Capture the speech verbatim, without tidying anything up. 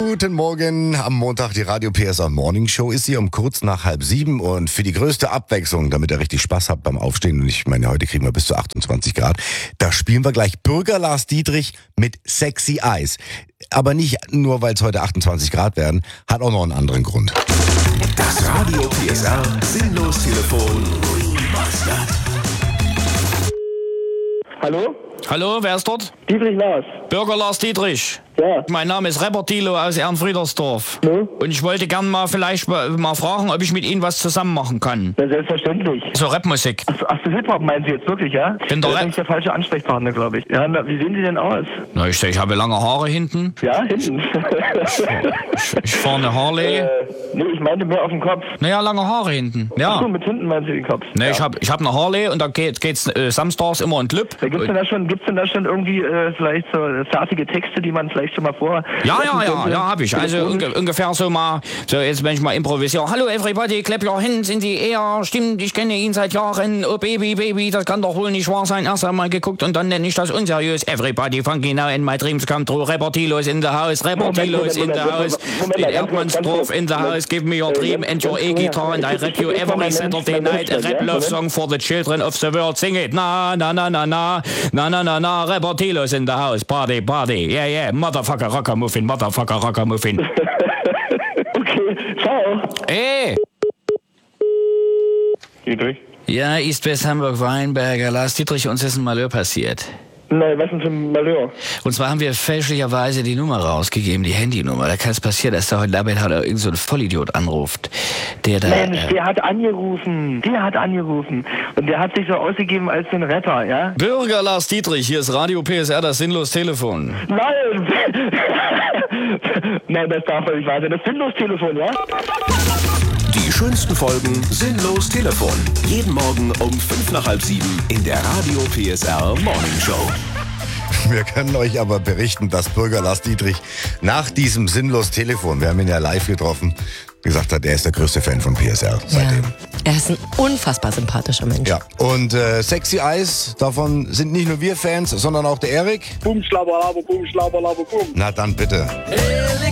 Guten Morgen, am Montag die Radio P S R Morning Show ist hier um kurz nach halb sieben und für die größte Abwechslung, damit ihr richtig Spaß habt beim Aufstehen, und ich meine, heute kriegen wir bis zu achtundzwanzig Grad, da spielen wir gleich Bürger Lars Dietrich mit Sexy Eyes. Aber nicht nur, weil es heute achtundzwanzig Grad werden, hat auch noch einen anderen Grund. Das Radio P S R Sinnlos-Telefon Remastered. Hallo? Hallo, wer ist dort? Dietrich Lars. Bürger Lars Dietrich. Ja. Mein Name ist Rapper Thilo aus Ehrenfriedersdorf. No? Und ich wollte gern mal vielleicht mal, mal fragen, ob ich mit Ihnen was zusammen machen kann. Ja, selbstverständlich. So Rapmusik. Ach, so, ach so, Hip-Hop meinen Sie jetzt wirklich, ja? Bin der Das Rap- ist der falsche Ansprechpartner, glaube ich. Ja, na, wie sehen Sie denn aus? Na, ich, ich habe lange Haare hinten. Ja, hinten. Ich, ich fahre eine Harley. äh, nee, ich meinte mehr auf dem Kopf. Naja, lange Haare hinten. Ach so, Ja. mit hinten meinen Sie den Kopf. Ne, ja. ich habe ich hab eine Harley und da geht, geht's äh, samstags immer in Club. Da gibt's denn da schon, gibt's denn da schon irgendwie äh, vielleicht so fertige Texte, die man vielleicht schon mal vor... Ja, ja, ja, ja, habe ich. Also unge ungefähr so mal, so jetzt wenn ich mal improvisiere. Hallo everybody, clap your hands in the air. Stimmt, ich kenne ihn seit Jahren. Oh Baby, Baby, das kann doch wohl nicht wahr sein. Erst einmal geguckt und dann nenne ich das unseriös. Everybody funky now and my dreams come true. Rapper Tilos in the house, Rapper Tilos in the house. Den Erdmannsdorf in the house. Give me your dream and your E-Gitarre and I rap you every Saturday night. A rap love song for the children of the world. Sing it. Na, na, na, na, na. Na, na, na, na. Rapper Tilos in the house. Party, party. Yeah, yeah. Motherfucker, rocker, muffin. Motherfucker, rocker, muffin. Okay, ciao. Ey! Dietrich? Ja, East West Hamburg, Weinberger, Lars Dietrich, uns ist ein Malheur passiert. Nein, was denn für ein Malheur? Und zwar haben wir fälschlicherweise die Nummer rausgegeben, die Handynummer. Da kann es passieren, dass da heute Nachmittag irgend so ein Vollidiot anruft, der da... Mensch, äh, der hat angerufen. Der hat angerufen. Und der hat sich so ausgegeben als ein Rapper, ja? Bürger Lars Dietrich, hier ist Radio P S R, das Sinnlos-Telefon. Nein! Nein, das darf doch nicht wahr sein. Das Sinnlos-Telefon, ja? Die schönsten Folgen Sinnlos-Telefon. Jeden Morgen um fünf nach halb sieben in der Radio P S R Morning Show. Wir können euch aber berichten, dass Bürger Lars Dietrich nach diesem Sinnlos-Telefon, wir haben ihn ja live getroffen, gesagt hat, er ist der größte Fan von P S R seitdem. Ja. Er ist ein unfassbar sympathischer Mensch. Ja, und äh, Sexy Eyes, davon sind nicht nur wir Fans, sondern auch der Erik. Bum, schlabberlaber, bum, schlabberlaber, bum. Na dann bitte. Erik